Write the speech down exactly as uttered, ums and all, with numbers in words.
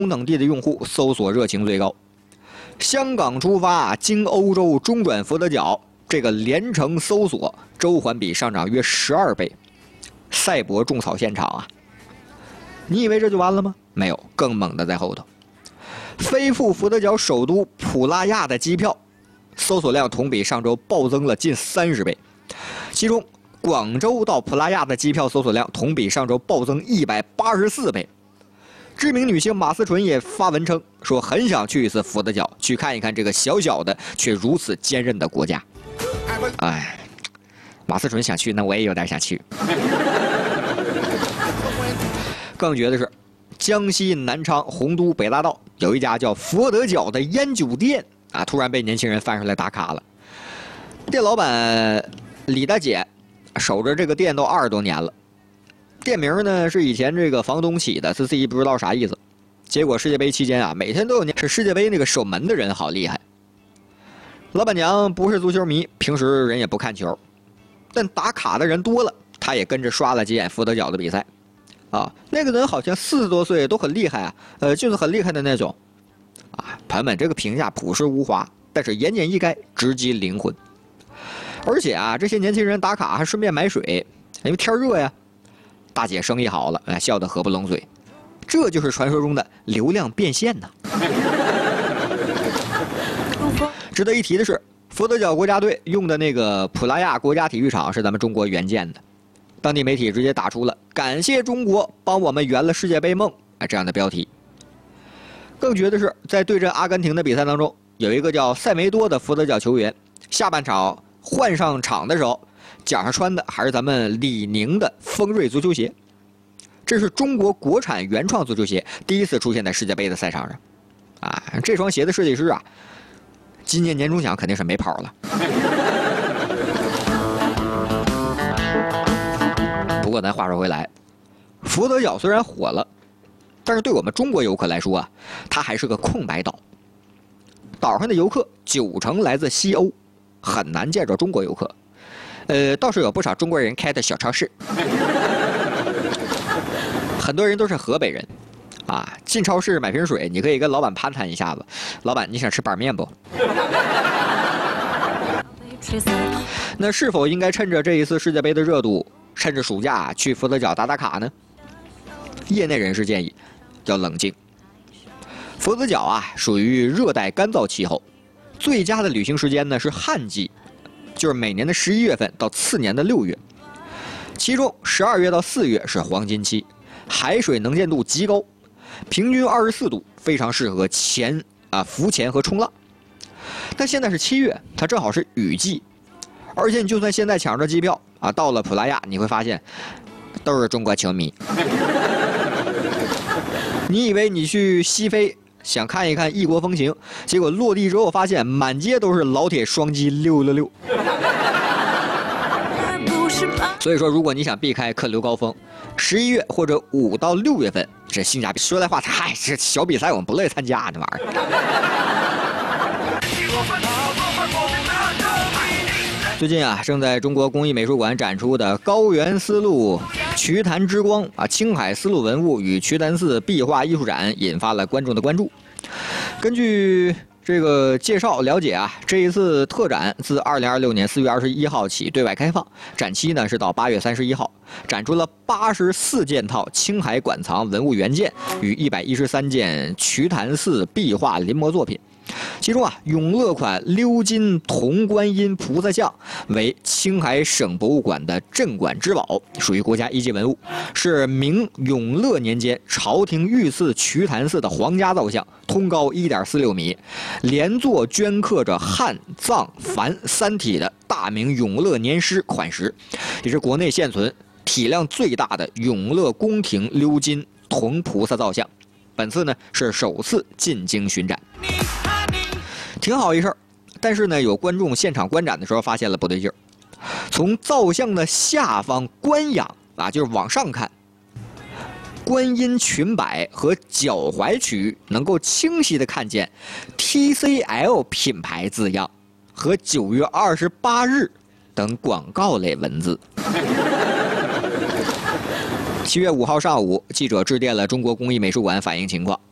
等地的用户搜索热情最高。香港出发，经欧洲中转佛得角，这个连程搜索周环比上涨约十二倍。赛博种草现场啊！你以为这就完了吗？没有，更猛的在后头。飞赴佛得角首都普拉亚的机票搜索量同比上周暴增了近三十倍，其中广州到普拉亚的机票搜索量同比上周暴增一百八十四倍。知名女星马思纯也发文称说，很想去一次佛得角，去看一看这个小小的却如此坚韧的国家。哎，马思纯想去，那我也有点想去。更绝的是，江西南昌洪都北大道有一家叫佛得角的烟酒店啊，突然被年轻人翻出来打卡了。店老板李大姐守着这个店都二十多年了，店名呢是以前这个房东起的，他自己不知道啥意思。结果世界杯期间啊，每天都有是世界杯那个守门的人好厉害。老板娘不是足球迷，平时人也不看球，但打卡的人多了，她也跟着刷了几眼佛得角的比赛。啊，那个人好像四十多岁，都很厉害啊，呃，就是很厉害的那种。啊，朋友们，这个评价朴实无华，但是言简意赅，直击灵魂。而且啊，这些年轻人打卡还顺便买水，因为天热呀。大姐生意好了，笑得合不拢嘴。这就是传说中的流量变现呐。值得一提的是，佛得角国家队用的那个普拉亚国家体育场是咱们中国援建的。当地媒体直接打出了“感谢中国帮我们圆了世界杯梦”啊这样的标题。更绝的是，在对阵阿根廷的比赛当中，有一个叫塞梅多的佛得角球员，下半场换上场的时候，脚上穿的还是咱们李宁的锋锐足球鞋。这是中国国产原创足球鞋第一次出现在世界杯的赛场上。啊，这双鞋的设计师啊，今年年终奖肯定是没跑了。不过咱话说回来，佛得角虽然火了，但是对我们中国游客来说啊，它还是个空白岛。岛上的游客九成来自西欧，很难见着中国游客。呃，倒是有不少中国人开的小超市，很多人都是河北人。啊，进超市买瓶水，你可以跟老板攀谈一下子。老板，你想吃板面不？那是否应该趁着这一次世界杯的热度，趁着暑假去佛得角打打卡呢？业内人士建议要冷静。佛得角啊，属于热带干燥气候，最佳的旅行时间呢是旱季，就是每年的十一月份到次年的六月，其中十二月到四月是黄金期，海水能见度极高，平均二十四度，非常适合潜啊浮潜和冲浪。但现在是七月，它正好是雨季，而且你就算现在抢着机票啊，到了普拉亚，你会发现都是中国球迷。你以为你去西非想看一看异国风情，结果落地之后发现满街都是老铁双击六六六。所以说，如果你想避开客流高峰，十一月或者五到六月份，这性价比说来话，嗨，这小比赛我们不乐意参加，这玩意儿。最近啊，正在中国工艺美术馆展出的高原丝路瞿昙之光啊，青海丝路文物与瞿昙寺壁画艺术展引发了观众的关注。根据这个介绍了解啊，这一次特展自二零二六年四月二十一号起对外开放，展期呢是到八月三十一号，展出了八十四件套青海馆藏文物原件与一百一十三件瞿昙寺壁画临摹作品。其中啊，永乐款鎏金铜观音菩萨像为青海省博物馆的镇馆之宝，属于国家一级文物，是明永乐年间朝廷御赐瞿昙寺的皇家造像，通高 一点四六米，连座镌刻着汉、藏、梵三体的大明永乐年诗款石，也是国内现存体量最大的永乐宫廷鎏金铜菩萨造像。本次呢是首次进京巡展。挺好一事儿，但是呢，有观众现场观展的时候发现了不对劲儿。从造像的下方观仰啊，就是往上看，观音裙摆和脚踝区域能够清晰的看见 T C L 品牌字样和九月二十八日等广告类文字。七月五号上午，记者致电了中国工艺美术馆反映情况。